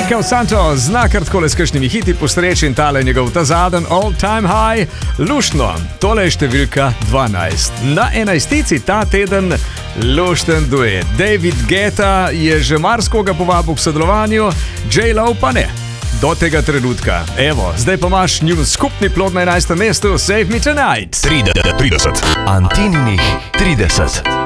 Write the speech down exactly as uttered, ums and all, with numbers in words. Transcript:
Michael Santos zna kar takole s kakšnimi hiti postreči in tale njegov ta zaden all time high. Luštno, tole je številka dvanajst. Na enajstici ta teden lušten duet. David Guetta je že marskoga povabil k sodelovanju, J-Lo pa ne. Do tega trenutka. Evo, zdaj pa imaš njun skupni plod na enajstem mestu, Save Me Tonight. trideset. Antininih trideset.